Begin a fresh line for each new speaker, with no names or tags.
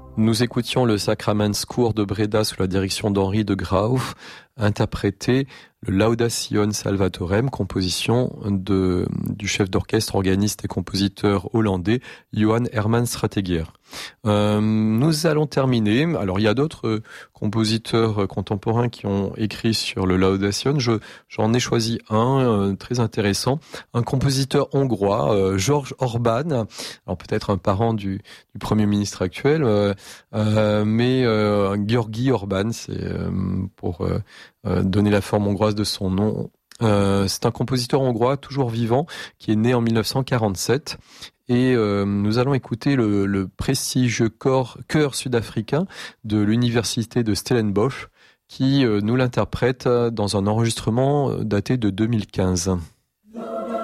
Nous écoutions le Sacramentschoor de Breda sous la direction d'Henri de Graaf interpréter le Laudation Salvatorem, composition du chef d'orchestre, organiste et compositeur hollandais Johan Herman Strategier. Nous allons terminer. Alors il y a d'autres compositeurs contemporains qui ont écrit sur le Laudation. J'en ai choisi un très intéressant, un compositeur hongrois, George Orbán. Alors peut-être un parent du Premier ministre actuel, mais György Orbán, c'est pour donner la forme hongroise de son nom. C'est un compositeur hongrois toujours vivant qui est né en 1947 et nous allons écouter le prestigieux chœur sud-africain de l'université de Stellenbosch qui nous l'interprète dans un enregistrement daté de 2015.